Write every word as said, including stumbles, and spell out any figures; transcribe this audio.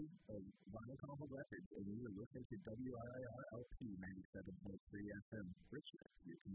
of Vinyl Convo Records, and you are listening to W I I R L P ninety-seven point three F M, Richmond. You can